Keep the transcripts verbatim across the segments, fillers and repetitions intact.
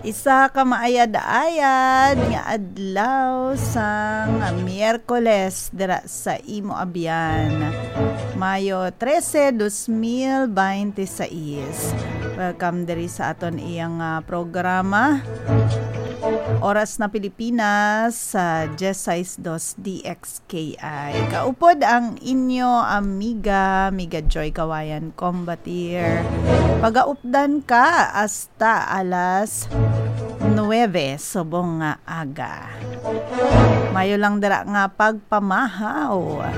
Isa ka maayad-ayad nga adlaw sang Miyerkules dira sa imo abyan. Mayo trese, dos mil veintiséis. Welcome diri sa aton iyang uh, programa. Oras na Pilipinas sa Jesais dos D X K I. Kaupod ang inyo amiga, amiga Joy Kawayan Combatir. Pagaupdan ka hasta alas nuwebe subong nga aga. Mayo lang dira nga pagpamahaw.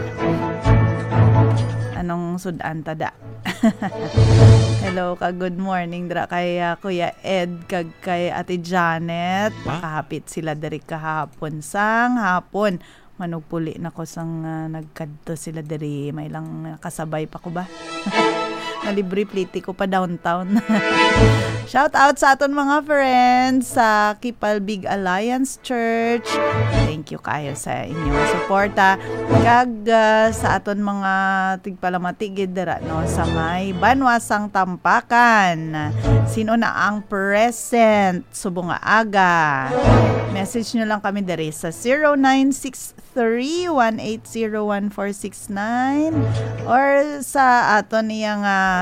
Anong sudan tada? Hello ka, good morning dra kay uh, Kuya Ed kag kay Ate Janet. Kahapit sila diri kahapon sang hapon. Manugpuli na ko sang uh, nagkadto sila diri, may lang kasabay pa ko ba? Nalibre pliti ko pa downtown. Shout out sa aton mga friends sa Kipal Big Alliance Church. Thank you kayo sa inyong suporta. Kag uh, sa aton mga tigpalamatigid dira no sa may Banwasang Tampakan. Sino na ang present subong nga aga? Message nyo lang kami diri sa zero nine six three one eight zero one four six nine or sa aton niyang uh,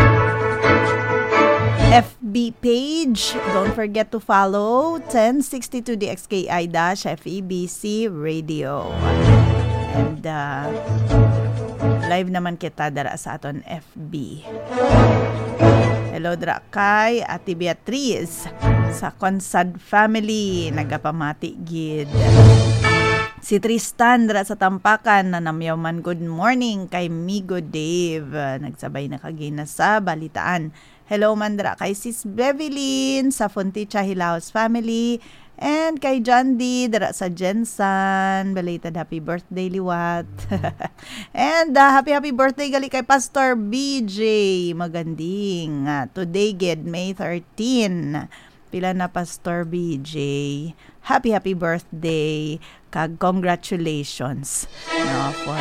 F B page. Don't forget to follow ten sixty-two D X K I-F E B C Radio. And uh, live naman kita dara sa aton F B. Hello dra kay Ate Beatriz sa Consad family. Nagapamati gid. Si Tristan dra sa Tampakan na namyaw man good morning kay Migo Dave. Nagsabay na kagina sa balitaan. Hello man dra kay Sis Bevelyn sa Fonticha Hilaos family. And kay John D dra sa Jensen. Belated happy birthday liwat. And uh, happy happy birthday gali kay Pastor B J. Maganding. Uh, today gid May thirteenth. Pila na Pastor B J. Happy happy birthday kag congratulations no, for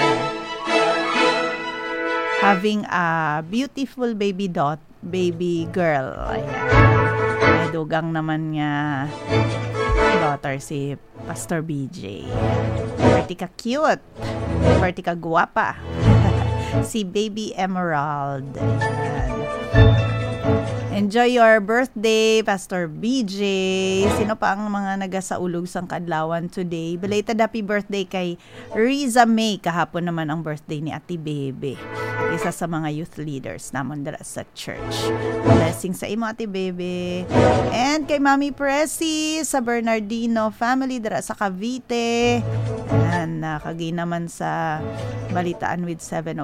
having a beautiful baby dot baby girl. Ayan. May dugang naman nga daughter si Pastor B J. Party ka cute. Party ka guwapa. Si Baby Emerald. Ayan. Enjoy your birthday, Pastor B J. Sino pa ang mga nagasaulog sang kadlawan today? Belated happy birthday kay Riza May. Kahapon naman ang birthday ni Ate Bebe. Isa sa mga youth leaders namon dira sa church. Blessing sa imo, Ate Bebe. And kay Mami Presi sa Bernardino family dira sa Cavite. And nakagi naman sa Balitaan with seven